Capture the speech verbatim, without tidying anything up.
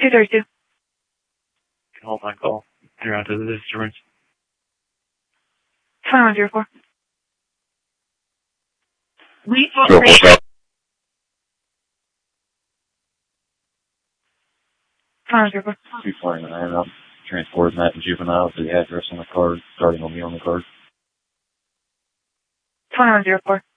two thirty-two. Hold my call. You're onto the disturbance. twenty-one zero four. We Sure. twenty-one zero four. two forty-nine. I'm transporting that in juvenile to the address on the card, starting on me on the card. twenty-one zero four.